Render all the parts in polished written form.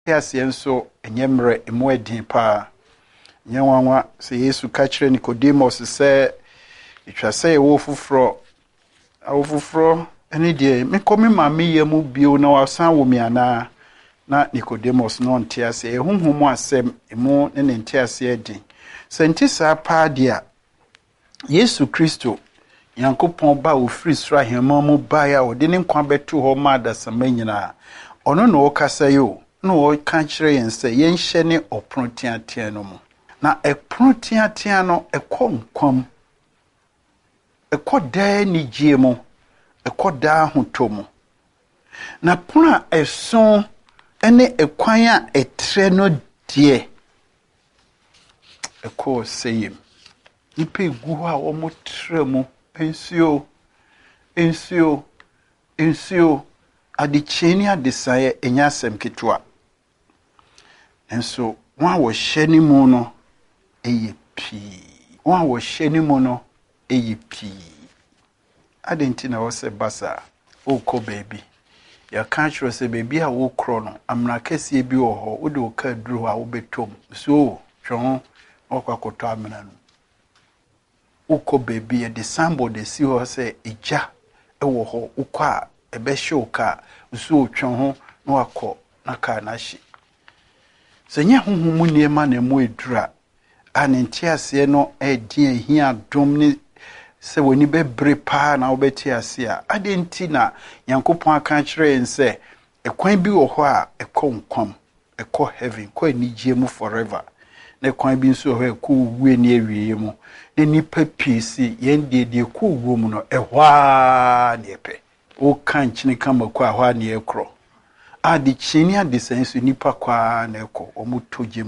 enso enyemre emu edin pa nyanwanwa se Yesu ka kire Nicodemus se etwa se wo fufro ene de mekomi ma meyemu bio na wasan wo mi ana na Nicodemus no ntiase ehunhumu asem emu ne ntiase edin sentisa pa dia Yesu Kristo Yankopon ba ofiri sura hema mu ba ya ode ne nkwa beto ho ma da samanyina ono no okasa yo no o kan kire yense yenhye ne oprontiatia no mu na oprontiatia no ekonkwam ekoda ni gie mu ekoda hoto mu na pona eson ene ekwan a etre no die eko seyim nipe gu ha wo motre mu ensio adicheni adesaye enyasem ketwa enso wa wo hyeni mu no eye pi wa wo hyeni mu no eye pi adenti na wo se basa okọ baby ya kan chiro se baby a wo kro no amna kase bi wo ho wo de wo ka duru a wo betom so twon okwakoto amena no uko baby e de sambo de si ho se eja ewo ho uko a ebe hye ka so otwen ho na wakọ na ka na hye senye honhom niema na mu edura anentiase no edi ehia dom ni se woni bebre pa na obeti ase a adenti na Yankopon aka kire ense ekwan bi wo ho a ekonkwam ekọ heaven ko anigye mu forever na kwan bi nso ho ekọ wuwe ni awie mu ne nipa pisi yendede ko wuwo mu no ehwa ne epe o kan chini kama kwa hwa ne ekro adi chini adi sensu nipa kwa na ekọ omutoje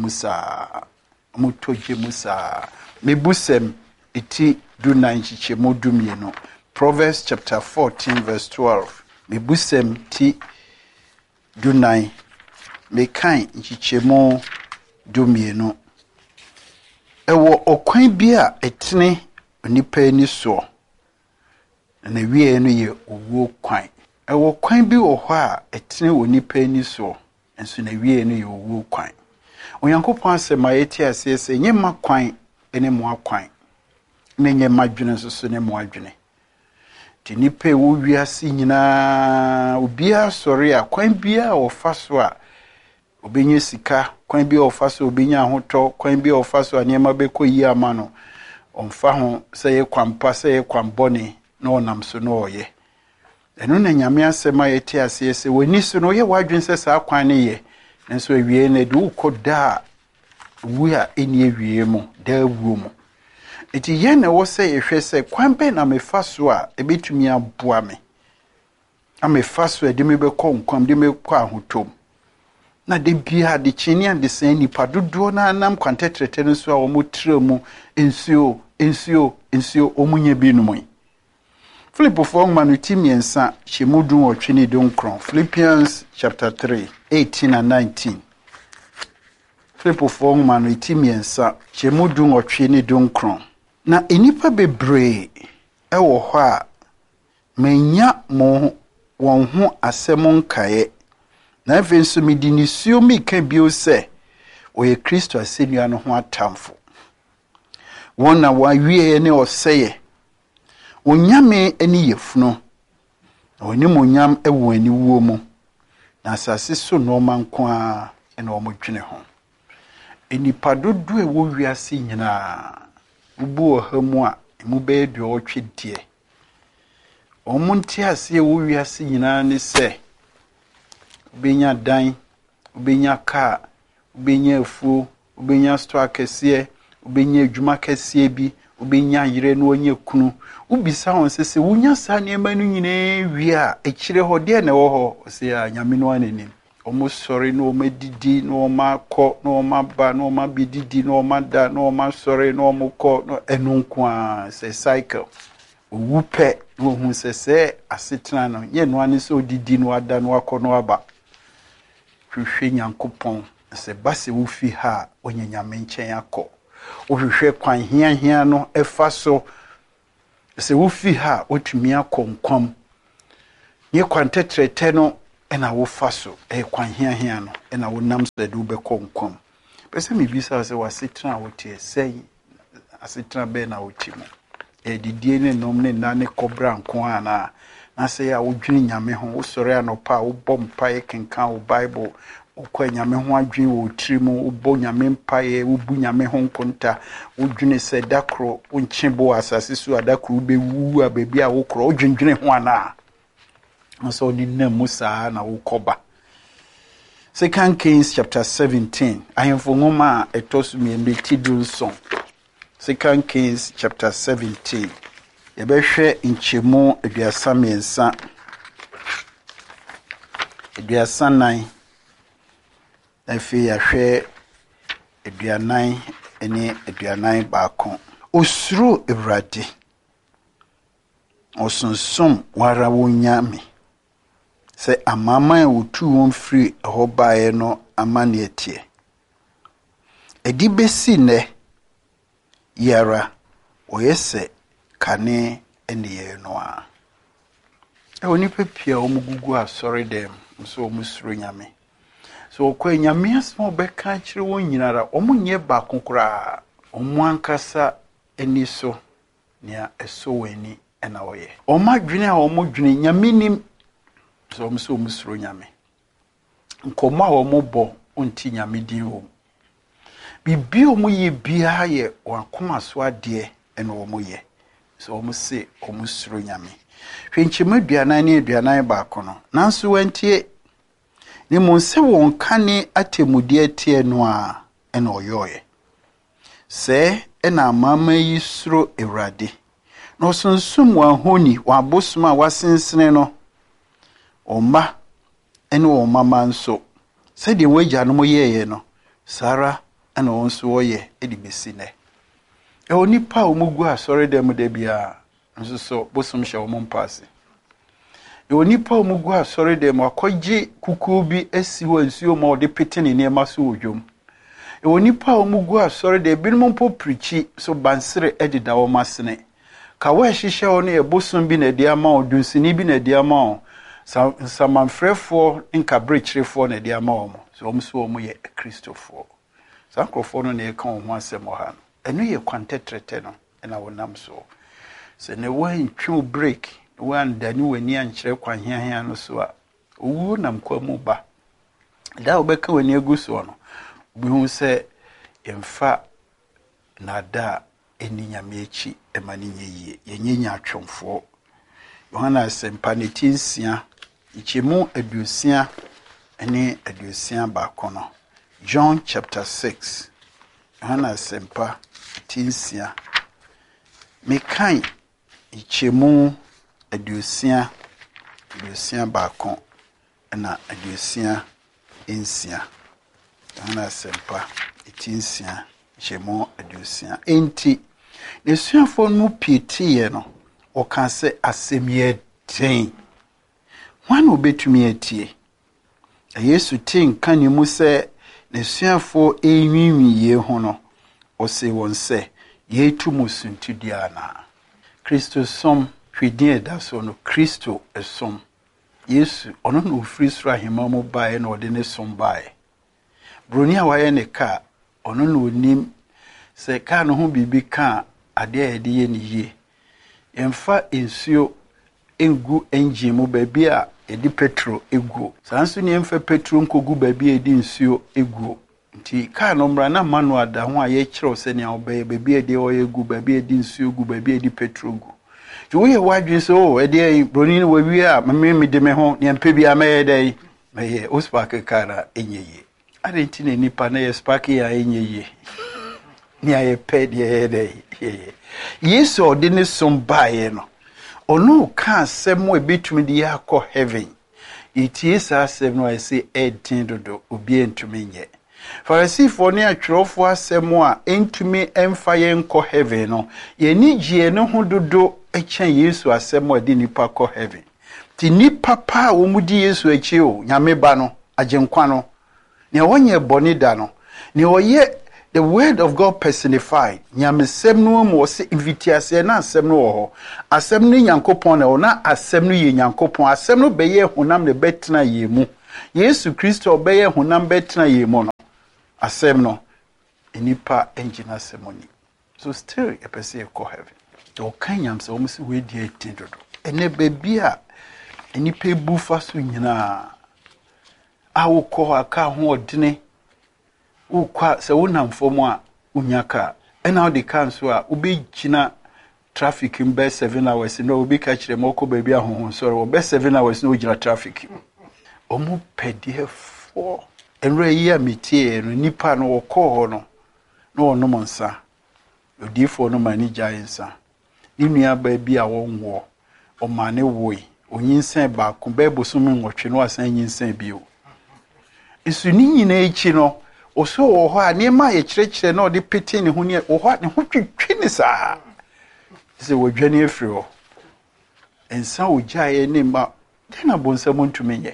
musa mebusem iti du 9 chiche modumye no Proverbs chapter 14 verse 12 mebusem ti du 9 mekan chiche mo dumye no ewo okwan bi a etene onipa ani so na wie no ye owuo kwan ewo kwan bi wo ho a etene onipa ani so enso na wie no ye owuo kwan Onyankopon asema yeti asese nyema kwan ene mo akwan na nyema dwene so ne mo adwene ti nipa wo wiase nyina obia sori a kwan bia wo fa so a obenye sika kwan bia wo fa so obenya ahotọ kwan bia wo fa so anema beko yi ama no omfa ho se ye kwampa se ye kwambone na onam so no oye eno na nyame asema yeti asese woni so no ye wadwen se sa kwan ne ye nso awie na de ukoda wu a eni awie mu da wu mu eti ye na wo se ehwe se kwan be na mefa so a ebetumi aboa me amefa so ede me bekọ nkwam de me kọ ahotom na de bia de chini and de sen nipa dodo na nam kwantetrete no so a wo motra mu ensio omunye binum Philippians 4:10 Shemudun otwene donkron Philippians chapter 3 18 and 19 Philippians 4:10 Shemudun otwene donkron na enipa bebre ewo ho a menya mo won ho asem nkae na evenso midinisuo mi ka bio se oye Kristo asenua no ho atamfo wona wa wie ne oseye onyame ani yefuno oni monyam ewo ani wuo mu na asase so no manko a ene omodwene ho enipa dodo ewo wiase nyina ubu ohamu a emu be do otwe die omunti ase ewo wiase nyina ne se ubenya dan ubenya ka ubenya afuo ubenya store kese ubenya adwuma kese bi ubenya yire no onye kunu ubisa hon sese wunya sa niema no nyine wi a ekire ho de na wo ho se ya nyame no anani omo sori no medidi no makọ no maba no mabididi no mada no masori no mokọ no enunku a se cycle wupe no hu sese asetena no ye no ani so didi no ada no akọ no aba hwehwe Nyankopon se base wo fi ha onye nyame nchen akọ ohwehwe kwan hia no efa so se wo fi ha otumi akọ nkwam ye kwantetrete no ena wo fa so kwan hia no ena wo nam so de wo be konkom pese me bisa se wasetena wo tie sei asetena be na wo timo didie ne nom ne na ne kobra nko ana na se ya wo dwene nyame ho wo sore anopa wo bom pae kenkan wo bible wo kwa nyame ho adwen wo trimo wo bo nyame mpae wo bu nyame ho nkonta wo dwene se dakro wo nchebo asase so adakro be wu ababi a wo kro wo dwendwene ho ana so ni na musa na wo koba 2 Kings chapter 17 ahemfo ngoma etosu mi tidu song 2 Kings chapter 17 yebehwe nchemu aduasa miensa aduasa nan afi yahwe aduanan ene aduanan baako osuro Ewurade osonsum wara wonyame se amama wotu won free ho bae no amane atie edi besi ne yara oyese kane eniye no a oni pepia omugugu asori dem so omusuro nyame so okwa nyame asmo beka kire won nyinara omunye ba konkora omu ankasa eni so nia eso weni ena oye omadwene a omudwene nyame nim so omuso omusuro nyame nkoma a omubo onti nyame din wo bibi omuye bia ye wakoma so ade ena omuye so omuse omusuro nyame hwenchema aduanan ne aduanan baako no nanso wantie ni monse won kane atemudie tie no a ena oyoye se ena amama yi suro Ewurade no sonsum wa honi wa bosuma wasensene no oma ene o mama nso se de wagya no moyeye no sara ena onso woye edibesi ne onipa omugu asori dem de bia nso so bosum hye omompase onipa omugu asori dem akogye kuku bi asi ho nsuo ma ode petene ne ma so odwom onipa omugu asori de binum po prichi so bansere edida wo masene ka wa hihye wo ne bosum bi na dia ma odunsini bi na dia ma samanfrefo nka brechirefo na dia ma wo so omso omo ye kristofo sankrofo no ne ka ho asem ho ha enu ye kwantetrete no na wonam so se ne wan twu break wan dani wani ankyere kwan hiahia no so a owu nam kwa mu ba da obeka wani agu so no bihu se emfa na da eni nyame echi emani nyeye yenyenya atwomfo Yohana sempa ne tinsia ichemu adusia ene adusia baako no John chapter 6 Yohana sempa tinsia mekan ichemu adusia baako na adusia ensia Yohana sempa tinsia ichemu adusia enti nesuafo no pietiye no o kan se asemye ten wan obetumi atie Yesu tin kan ni mu se nesuafo enwinwiye ho no o se won se yetu musuntudia na Kristo som hwedin da so no Kristo esom Yesu ono no ofri sura hema mu bae na ode ne som bae broni a waye ne ka ono no onim se ka no ho bibi ka ade a yede ye ne ye emfa ensuo engu engine mu baby a edi petrol egu sanso ne emfa petrol nkogu baby edi nsuo egu nti ka no mra na manual da ho a ye kire se ne obey baby edi o egu baby edi nsuo egu baby edi petrol gu ti wo ye wadwen so edi broni ne wawi a me de me ho ne empa bi amaye dai meye ospark kara enyeye adenti ne nipa na ye spark ya enyeye ni aye ped ye dai Yesu odine sombaye no ono ka asem ebetumi de yakọ heaven itie sa asem no ese edin dodo obi entumi nye Farisifo ne atwerofo asem a entumi emfa yenkọ heaven no ye ni gie ne ho dodo echen Yesu asem a de nipa kọ heaven ti nipa pa wo mudi Yesu echi o nyame ba no agenkwa no ne wonye boni da no ne oye The word of God personified. Nyamesem no mo se invitiase na asem no wo ho. Asem no Nyankopon na wo na asem no ye Nyankopon. Asem no beye honam ne betena ye mu. Yesu Kristo beye honam betena ye mu no. Asem no enipa engina semoni. So still a person ko heaven. To kan yam se wo se we die tindodo. Ene bebia enipa ebufa so nyina. Awo ko aka ho odene. Ukwa se wonam fomu a unyaka ena odi kan so a obi gina traffic in be 7 hours no obi ka kire moko baby ahohon so ro be 7 hours no gina traffic omu pedie fo enre yi amitie no nipa no wokọ ho no no onom nsa odi fo no mani giantsa ni nua ba bi a wonwo o mane woi onyinsan ba ko be bosum nwotwe no asan nyinsan bio isu ni nyina echi no oso wo ho a niema ye kirekire na odi pete ne ho ne wo ho ne ho twetwe ne saa se wodwane afiri ho ensa ojaye ne ma dena bonsa montumenye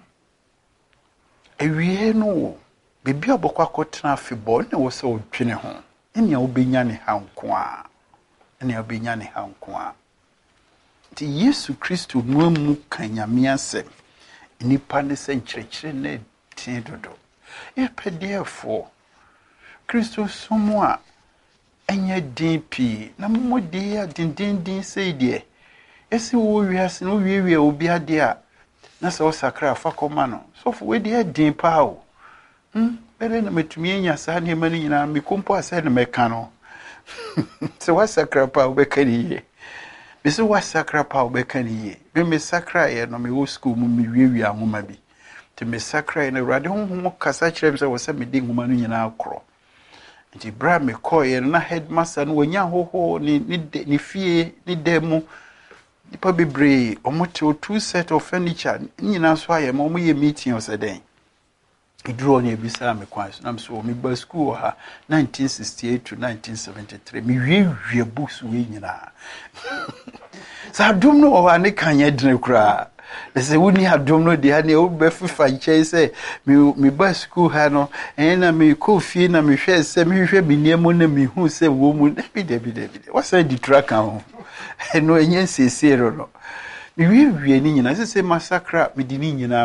ewie no bibia bokwa kotena afibɔ ne wo se odwene ho ene obenya ne hanko a ene obenya ne hanko a ti Yesu Kristo nuamu kanyame asem nipa ne se nkirekire na tin dodo epedefo Kristo somo a enye din pi na mmodi a din sei de esi wo wiase no wiewie obi ade a na se o sakra fa koma no so fo we de din pa o bere na metumi enya sa ne mani nyina me kompo ase ne meka no se wa sakra pa o beka ni ye be se wa sakra pa o beka ni ye be me sakra ye no me wo school mu me wiewie ahoma bi te me sakra ye no rade honhom kasa kirem se wo se me de nhoma no nyina akro nti bra me ko ye na headmaster no wanya hoho ni fie ni demo nipa bebre omote o two set of furniture nyina so aye ma omoye meeting o se den iduro ne ebisa me kwan so na so me ba school ha 1968 to 1973 me wie books we nyina sa dum no o ane kanye dine kura se woni adom no de ha ne o be fifa nche se me ba school ha no na me ko fie na me hwe se me hwe bi niemo na me hu se wo mu de wasa di track ho no enye sesero no me wie ni nyina se massacre me di ni nyina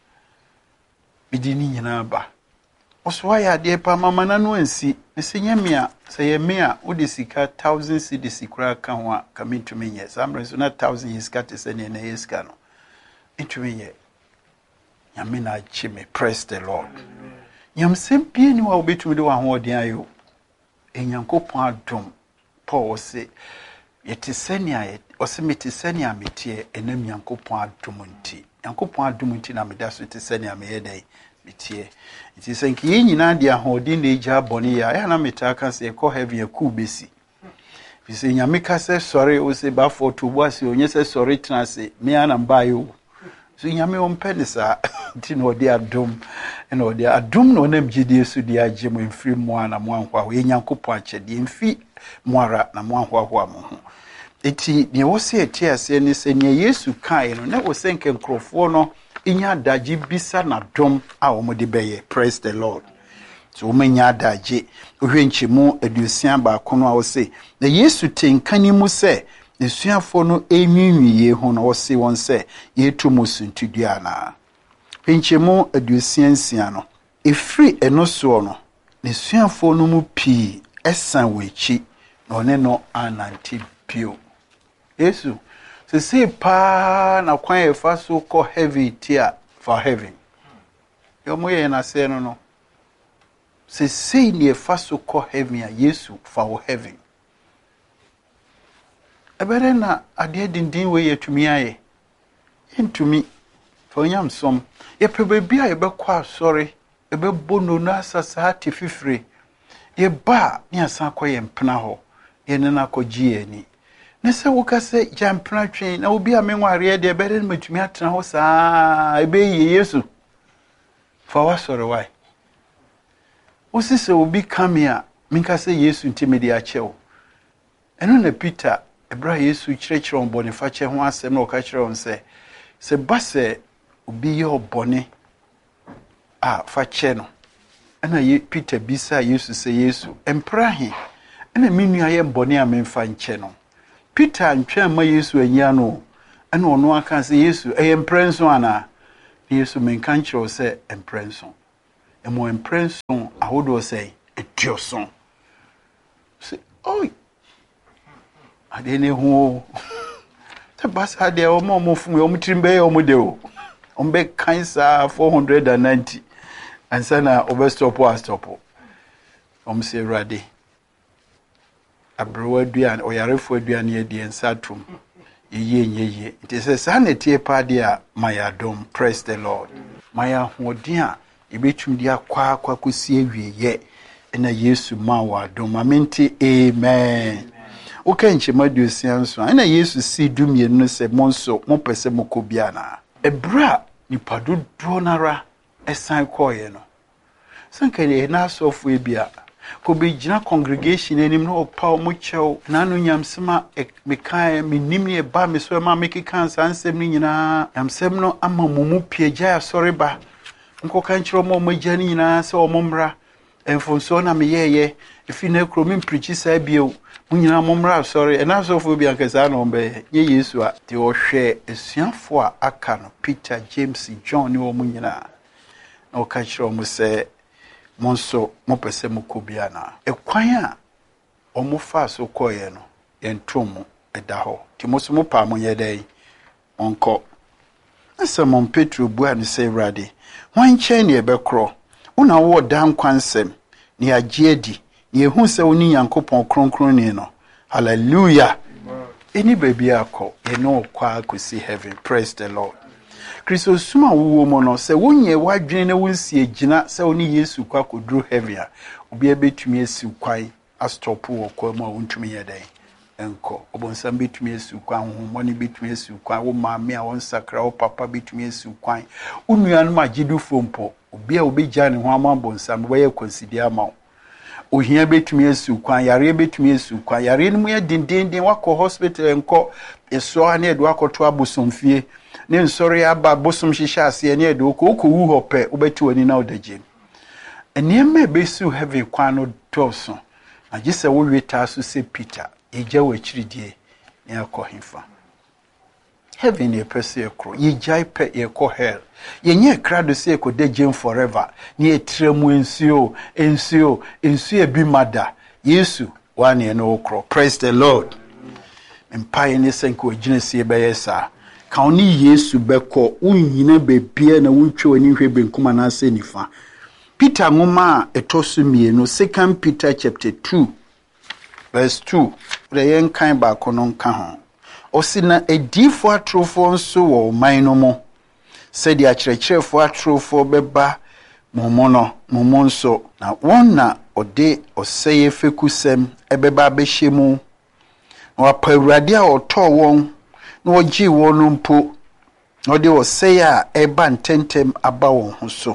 aba oswa ya de pa mama na no ansi me se nyamia se ye me a wo de sika 1000 cedis kura ka ho a ka me tumi nye samre so na 1000 yiska te se ne na yiska no intuye nyame na chime. Praise the Lord. Nyam sempie ni wa obetumi de wa ho odin ayo enyankopon adom Paul say yete senia ye ose meti senia metie enam nyankopon adom nti nyankopon adom nti na meda so te senia me yedai metie nti senki ye nyina de ahodin na eja boni ya na meta ka se ko heaven yaku besi bisi nyame ka se sorry o se ba for to boase onye se sorry tena se me ana mbayo so nyame ompenisa nti no de adom ena ode adom no nam gidie so de agye mo mfiri mo ana mo anhwa ye nyankopon akyede mfi moara na mo anhwa ho ho eti ne wo se eti ase ne se ne Yesu kai no ne wo se nkenkrofo no inya daji bisa na dom a wo de beye. Praise the Lord. So wo manya daji ohwe nchimu adusian ba kono a wo se na Yesu tenkani mu se nesuafo no enwinwiye ho na wo se won se yetu musuntudua na nchimu adusiansia no efri eno so no nesuafo no mu pi esan wechi na one no ananti pio Yesu se pa na kwan efa so ko heavy tia for heaven yomo ye na se no se ni efa so ko heaven ya Yesu for heaven ebere na ade dindin we yetumi aye entumi for nyam som ye pebebi a ye bekwa asore ebe bono na asasa ati fifire ye ba ni asan koye mpena ho ye ne na kogie ani ne se wo kase jampena twen na obi a menware de ebere na matumi atena ho saa ebe ye Yesu for wasore why osise obi kamia minkase Yesu ntimedi achewo eno na Peter ebra Yesu kirekire on bone fa che ho asem na o ka kire on se base obi ye obone a fa che no ana Peter bisa Yesu sɛ Yesu empra he ana me nua yɛ mbɔne a memfa nkyɛ no. Peter antwa ma Yesu anya no ana ɔno aka sɛ Yesu ɛyɛ mprenso ana. Yesu menka nkyerɛw sɛ mprenso. Emo mprenso ahodo sɛ etioso. Sɛ oi ade ne ho te basa de o mo fun o mtrim be o mo de o be kansa 490 ansa na stop se rade abrewa duan oyarefo aduan ye de nsatum ye it is a sanity pa de a mayadom. Praise the Lord. Maya hodin a ebetum dia kwa kosi awieye na Yesu ma wa dom amenti. Amen. Okay, nchemadu sianso ana Yesu si dumie no se monso mo pese mokobia na ebra nipa dodo nara esan koye no sanka le na asofo ebia ko be gina congregation enim no opa mo chew na no nyamsema mekan menim ne ba me so ma meki kansa ansem ni nyina nyamsem no ama mumu piagya asore ba nko kan kiro mo magya ni nyina se o momra enfonso na meyeye efi na kro me preach sa bio munyina momra sorry ena sofo bi ankasa no be ye Yesu a de o hwe esuafo a aka no Peter, James, John ni o munyina na o ka kire o se monso mo pese mokobia na ekwan a o mo fa so koye no entomo eda ho ti mo so mo pa mo ye dai onko asa mon Petro bua ni se rade wan chen ne ebekro una wo dan kwansem ni agiedi ye hu se oni Yankopon kronkron ni no. Hallelujah. Any baby akọ ye no kwa akosi heaven. Praise the Lord. Kristo suma wo mo no se wonye wadwene na wonsi agina se oni Yesu kwa kodru heaven a obi abetumi asi kwan astop wo kwa ma wontumi ye den enko obonsam betumi asi kwan honhomone betumi asi kwan wo maame a won sakra wo papa betumi asi kwan unua no majidu fompo obi a obegya ne ho amabonsam wo ye consider ama ohia betumi asi kwan yare betumi asi kwan yare no mu ye dindindin wakọ hospital enko eso ha na edu akoto abosomfie ne nsori aba bosom hihya ase ne edu okowu hope obeti wani na odaje enema besu heaven kwan no toso agise wo weta so se Peter eja wachiridie ne akohimfa heaven e pese ekro ye jai pe ye ko hell ye nye krado se ekodaje forever ne etremu ensuo bi mada Yesu wane no okro. Praise the Lord. Empire ne senko agina se be yesa ka oni Yesu beko unyina bebia na wuntwe ani hwe benkuma na ase nifa. Peter ngoma etosu mienu 2 Peter chapter 2 verse 2 reyen kan ba kono nka ho osina edifo atrofo nso wo man no mo sedi akyerɛkyerɛfo atrofo beba momo nso na wonna ode oseye fekusem ebeba behemu na wapa Awurade a ɔtɔ wɔn na wɔgye wɔn mpo na ɔde oseye a eba ntentem aba wɔn ho so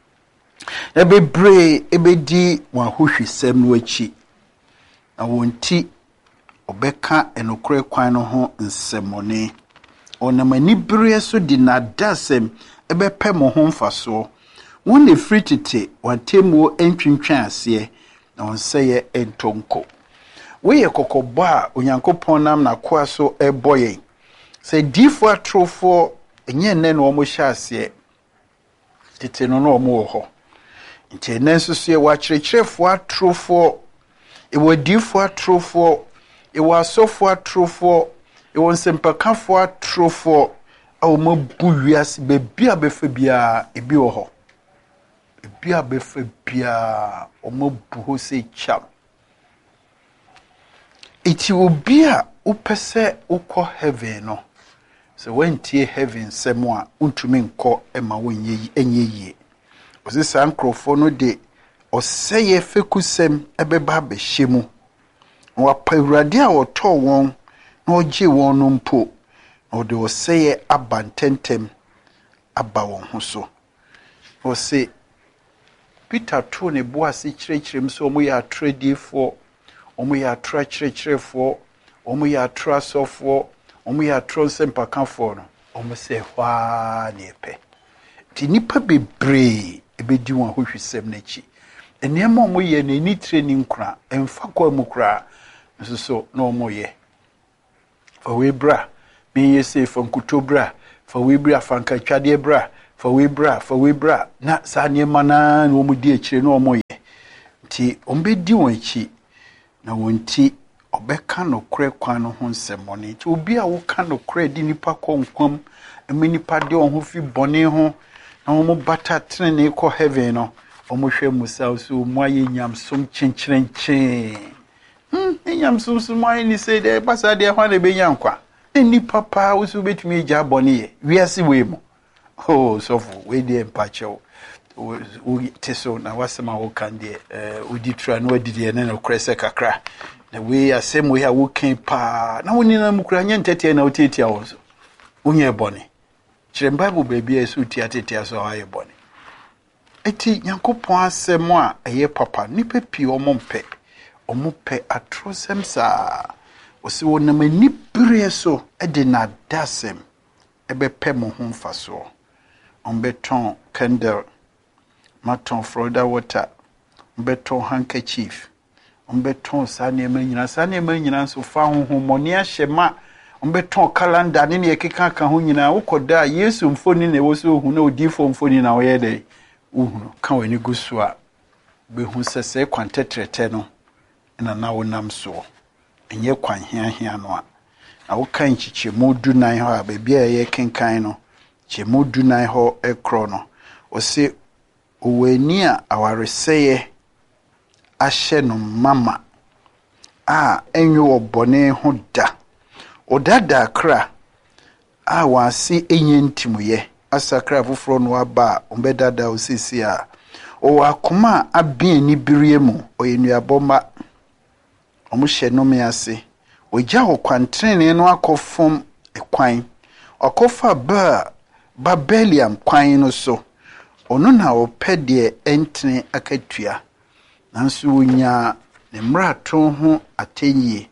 ebebre ebedi wɔn ahohwisɛm no akyi na wonti obeka enokre kwan no ho nsemone onamani bere so di nadasem ebepe mo ho mfaso won ne fritite watemuo entwintwan ase na onseye entonko we yekokobo a Onyankopon nam na koa so eboye se difo atrofo enye nne no mo hya ase tete no no mo ho nti nenso so ye wa kyerɛkyerɛfo atrofo ewo difo atrofo ewo asofo atrofo ewo nsempakafo atrofo awo mabu wiase bebia befa bia ebi wo ho bia befa bia o mabu ho se cham iti obi a upese ukọ heaven no so wentie heaven semo a untumi nkọ ema wonye enye osisa nkrofo no de oseye fekusem ebeba behemu wapa Awurade a ɔtɔ wɔn na ɔgye wɔn no mpo na ɔde oseye abantentem aba wɔn ho so ose Peter to ne boase kyerɛkyerɛm so ɔmo yɛ atradifo ɔmo yɛ atrakyerɛkyerɛfo ɔmo yɛ atrasofo ɔmo yɛ atronsempakafo no ɔmo sɛ hwaa ne pɛ ti nipa bebree ebedi wɔn ahohwisɛm n'akyi enema mo ye na ni training kra emfa kwa mu kra so no mo ye fa we bra me ye say fa nkutobra fa we bra fa nkatwade bra fa we bra na sa niema na no mu di akire no mo ye ti ombedi won chi na wonti obeka no kre kwan no ho nsemmone ti obi a wo ka no kre di nipa konkwam emi nipa de on ho fi bone ho na wo bata trene ko heaven no omo hwe musa so mo aye nyamsom chencherenche nyamsom so mo aye ni say de basa de ho na be nyankwa nipa pa wo so betumi gya bone ye wiase we mo so for we de empacho we teso na wasema wo kan de odi tra no adidi ne no krese kakra na we asem we ha wo kan pa na woni na mukura nya ntete na otetia wo so wonye bone kire bible baby esu tiatetia so aye bone eti Nyankopon asem a eye papa nipa pi omompe atrosem sa osi wonam anibere so ede na dasem ebe pe mo ho mfaso ombeton candle maton Florida water ombeton handkerchief ombeton sanema nyina so fa ho moni ahyema ombeton calendar ne ekeka ka ho nyina ukoda Yesu mfoni na wo so hu na odifo mfoni na wo ye dey uhunu ka wani gusu a be hu sese kwantetrete no na wonam so enye kwan hia no a na wo kan chichemu dunan ho a bebia ye kenkan no chemu dunan ho ekro no o se owani a awareseye ahye no mama a enyo obone ho da odada kra a wasi enye ntimuye asakra foforo no aba ombedada osisi a o akoma abien ni birie mu oyenuaboma omuhye no me ase ogya okwantrene no akofom ekwan okofa Babeliam kwan no so ono na opede entene akatua nanso wonya ne mrato ho atenye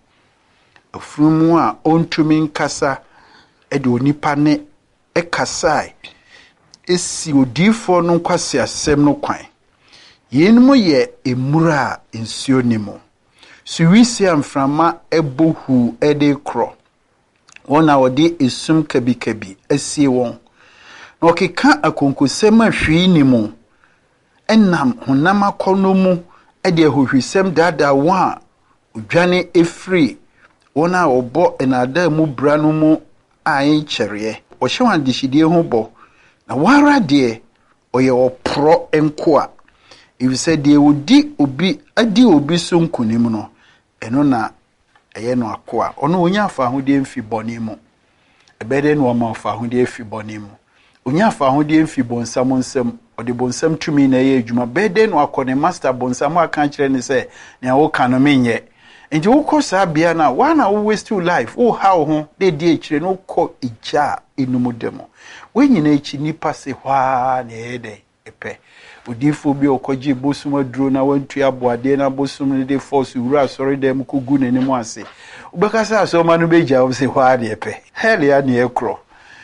afumu a ontumi nkasa ede onipa ne ekasai esi odifo no kwase asem no kwan yenum ye emura ensio nimo suwisi amframa ebohu ede kro wona wode esum kabikabi asie won na okeka akonkosem ahwi nimo enam honam akono mu ede ahohwisem dada wa odwane efri wona obo enada mu bra no mu ayin kyereye o hyewan dishidie ho bo na wara de oye opro enko a if said de adi obi so nkunim no eno na eye no akoa ono onya afa ahode mfi bone mu ebede no ma afa ahode mfi bone mu onya afa ahode mfi bonsam nsam ode bonsam tumi na ye adwuma bede no akone master bonsam aka kire ne se na wo kanu menye nti wo kosa bia na wana wo waste your life wo how ho de die kire no ko ija enumudemo we nyina echi nipa se hwa na ede epe odifo bi okoji bosum aduro na wantu aboade na bosum ne de force wura sorry dem kogu nanim ase ubekasa so manu beja wo se hwa de epe hell ya na ekro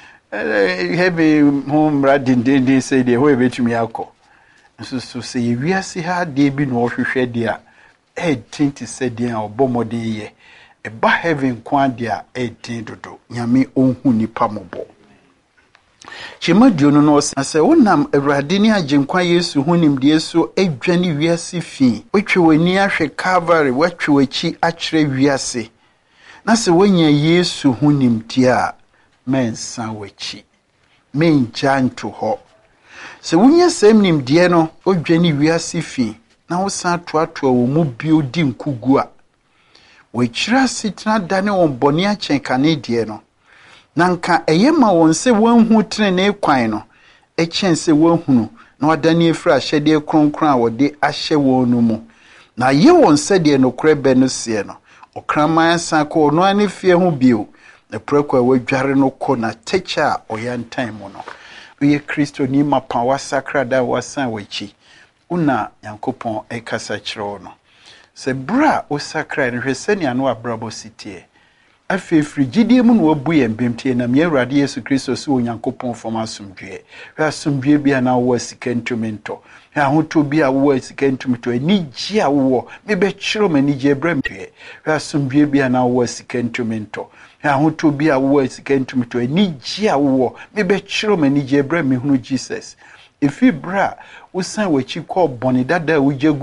hebe hom radin say de ho ebetumi akọ so se wiase ha de bi no hwehwe de a tinti se de a obomode ye eba heaven kwa de a tin dodo nyame onhu nipa mobo chemadio no se wonam awrade ni agenkwa Yesu hunim de so adwane wiase fi otwe wani ahwe Calvary watwe wachi akire wiase na se wonya Yesu hunim ti a mensa wachi menja nto ho se wonya sem nim de no odwane wiase fi na wo san toatoa wo mu bio di nkugu a wachira sitina dane won bone a chenkane de no nanka eyema won se wanhu trene kwan no echense wanhunu na wadane efra hyede kronkron a wode ahye wonu mu na ye won se de no korebe no se no okraman san ko no ani fie ho bio na preko wadware no ko na techa oyantan mu no we Kristo ni mapa wasakra da wasan wachi una Nyankopon ekasa kire no se bra osakra no hwesani anu abrabo sitie afei frigidie mu no wabu yɛn bemtie na me Awurade Yesu Kristo so Onyankopɔn fam asomdwe hwɛ asomdwe bia na wo sika ntumi ntɔ hwɛ ahoto bia wo sika ntumi ntɔ anigye a wo me be kyerɛ me anigye brɛ me hwɛ asomdwe bia na wo sika ntumi ntɔ hwɛ ahoto bia wo sika ntumi ntɔ anigye a wo me be kyerɛ me anigye brɛ me hunu Jesus efi bra wo san wachi kɔ bɔne dada a wogya